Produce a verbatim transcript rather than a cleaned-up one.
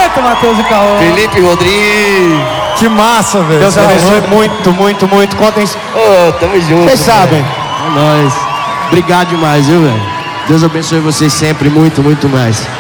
Muito, Matheus e Caô. Felipe Rodrigues. Que massa, velho. Deus abençoe muito, muito, muito. Contem. Ô, tamo junto. Vocês sabem. É nóis. Obrigado demais, viu, velho? Deus abençoe vocês sempre muito, muito mais.